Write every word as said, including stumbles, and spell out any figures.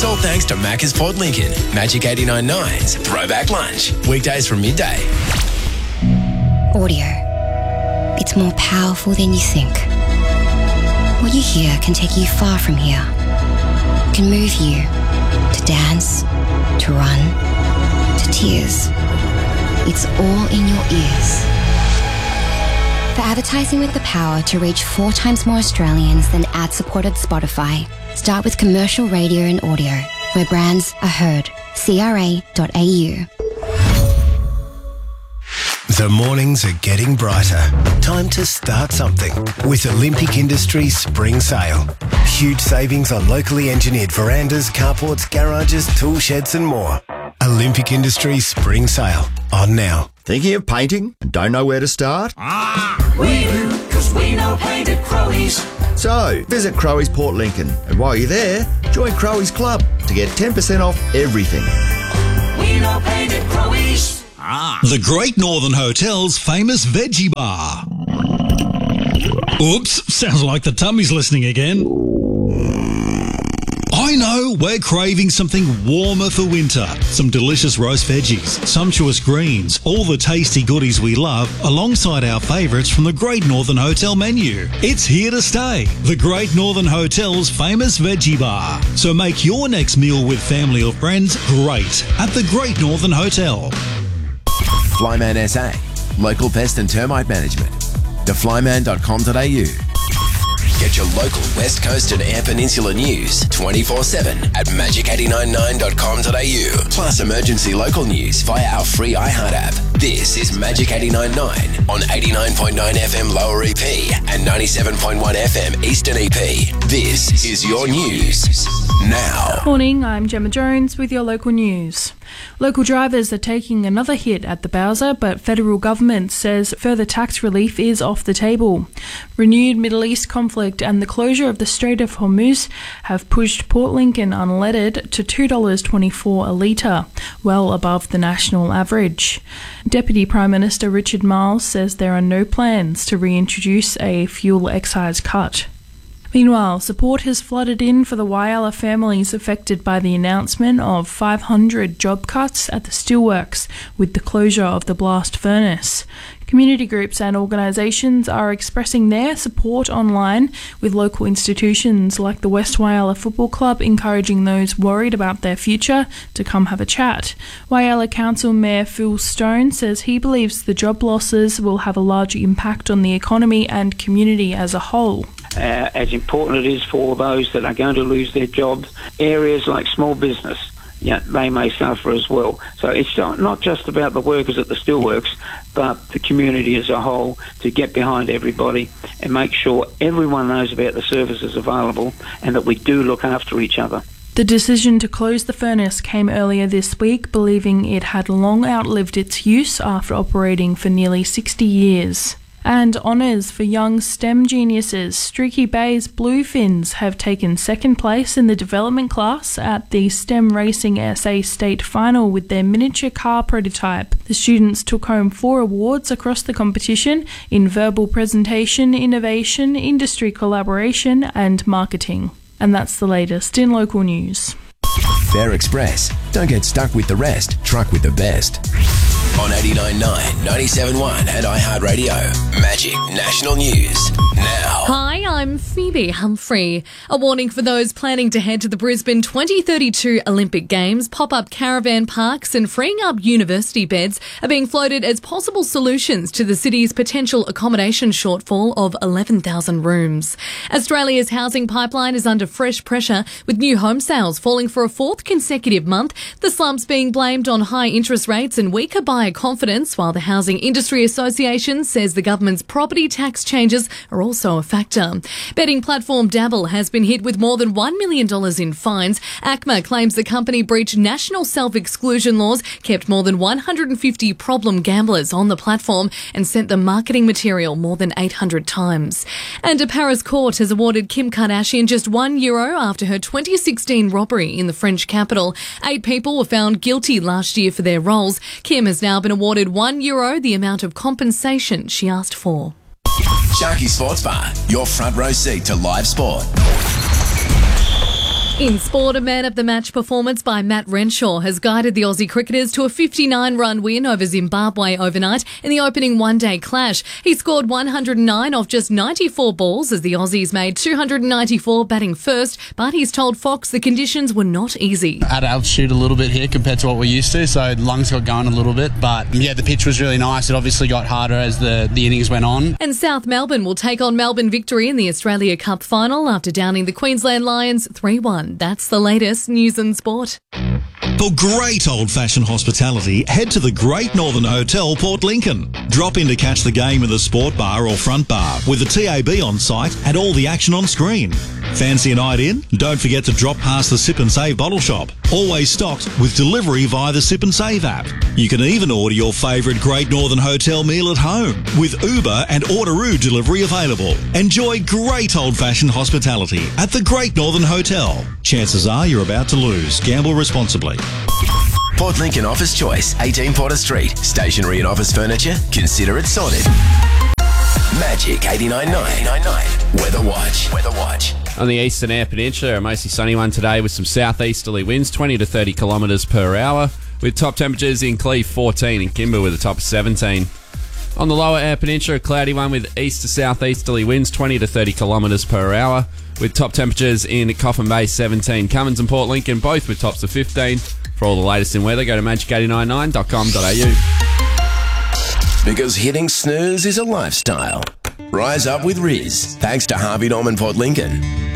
It's all thanks to Macca's Port Lincoln, Magic eighty-nine point nine's Throwback Lunch. Weekdays from midday. Audio. It's more powerful than you think. What you hear can take you far from here. It can move you to dance, to run, to tears. It's all in your ears. For advertising with the power to reach four times more Australians than ad-supported Spotify, start with commercial radio and audio, where brands are heard. C R A dot A U. The mornings are getting brighter. Time to start something with Olympic Industries Spring Sale. Huge savings on locally engineered verandas, carports, garages, tool sheds and more. Olympic Industries Spring Sale. On now. Thinking of painting and don't know where to start? Ah, we do, because we know paint at Crowe's. So, visit Crowe's Port Lincoln, and while you're there, join Crowe's Club to get ten percent off everything. We know paint at Crowe's. Ah. The Great Northern Hotel's famous veggie bar. Oops, sounds like the tummy's listening again. I know, we're craving something warmer for winter. Some delicious roast veggies, sumptuous greens, all the tasty goodies we love, alongside our favourites from the Great Northern Hotel menu. It's here to stay. The Great Northern Hotel's famous veggie bar. So make your next meal with family or friends great at the Great Northern Hotel. Flyman S A, local pest and termite management. the flyman dot com dot a u. Get your local West Coast and Eyre Peninsula news twenty-four seven at magic eight nine nine dot com dot a u. Plus emergency local news via our free iHeart app. This is Magic eighty-nine point nine on eighty-nine point nine F M Lower E P and ninety-seven point one F M Eastern E P. This is your news now. Morning, I'm Gemma Jones with your local news. Local drivers are taking another hit at the Bowser, but federal government says further tax relief is off the table. Renewed Middle East conflict and the closure of the Strait of Hormuz have pushed Port Lincoln unleaded to two dollars twenty-four a litre, well above the national average. Deputy Prime Minister Richard Marles says there are no plans to reintroduce a fuel excise cut. Meanwhile, support has flooded in for the Whyalla families affected by the announcement of five hundred job cuts at the steelworks with the closure of the blast furnace. Community groups and organisations are expressing their support online, with local institutions like the West Whyalla Football Club encouraging those worried about their future to come have a chat. Whyalla Council Mayor Phil Stone says he believes the job losses will have a large impact on the economy and community as a whole. Uh, as important it is for those that are going to lose their jobs, areas like small business, yeah, they may suffer as well. So it's not just about the workers at the steelworks, but the community as a whole, to get behind everybody and make sure everyone knows about the services available and that we do look after each other. The decision to close the furnace came earlier this week, believing it had long outlived its use after operating for nearly sixty years. And honours for young STEM geniuses. Streaky Bay's Bluefins have taken second place in the development class at the STEM Racing S A State Final with their miniature car prototype. The students took home four awards across the competition in verbal presentation, innovation, industry collaboration and marketing. And that's the latest in local news. Fair Express. Don't get stuck with the rest. Truck with the best. On eighty-nine point nine, ninety-seven point one and iHeartRadio. Magic National News now. Hi, I'm Phoebe Humphrey. A warning for those planning to head to the Brisbane twenty thirty-two Olympic Games. Pop-up caravan parks and freeing up university beds are being floated as possible solutions to the city's potential accommodation shortfall of eleven thousand rooms. Australia's housing pipeline is under fresh pressure, with new home sales falling for a fourth consecutive month. The slumps being blamed on high interest rates and weaker buyer confidence, while the Housing Industry Association says the government's property tax changes are also a factor. Betting platform Dabble has been hit with more than one million dollars in fines. ACMA claims the company breached national self-exclusion laws, kept more than one hundred fifty problem gamblers on the platform and sent them marketing material more than eight hundred times. And a Paris court has awarded Kim Kardashian just one euro after her twenty sixteen robbery in the French capital. Eight people were found guilty last year for their roles. Kim has now been awarded one euro, the amount of compensation she asked for. Sharky Sports Bar, your front row seat to live sport. In sport, a man-of-the-match performance by Matt Renshaw has guided the Aussie cricketers to a fifty-nine run win over Zimbabwe overnight in the opening one-day clash. He scored one hundred nine off just ninety-four balls as the Aussies made two hundred ninety-four batting first, but he's told Fox the conditions were not easy. At altitude a little bit here compared to what we're used to, so lungs got going a little bit, but yeah, the pitch was really nice. It obviously got harder as the, the innings went on. And South Melbourne will take on Melbourne Victory in the Australia Cup final after downing the Queensland Lions three one. That's the latest news and sport. For great old-fashioned hospitality, head to the Great Northern Hotel, Port Lincoln. Drop in to catch the game in the sport bar or front bar with the T A B on site and all the action on screen. Fancy a night in? Don't forget to drop past the Sip and Save bottle shop. Always stocked with delivery via the Sip and Save app. You can even order your favourite Great Northern Hotel meal at home with Uber and Orderoo delivery available. Enjoy great old-fashioned hospitality at the Great Northern Hotel. Chances are you're about to lose. Gamble responsibly. Port Lincoln Office Choice, eighteen Porter Street. Stationery and office furniture? Consider it sorted. Magic eighty-nine point nine. Weather Watch. Weather Watch. On the eastern Eyre Peninsula, a mostly sunny one today with some southeasterly winds, twenty to thirty kilometres per hour, with top temperatures in Cleve fourteen and Kimber with a top of seventeen. On the lower Eyre Peninsula, a cloudy one with east to southeasterly winds, twenty to thirty kilometres per hour, with top temperatures in Coffin Bay seventeen. Cummins and Port Lincoln both with tops of fifteen. For all the latest in weather, go to magic eight nine nine dot com dot a u. Because hitting snooze is a lifestyle. Rise up with Riz, thanks to Harvey Norman Port Lincoln.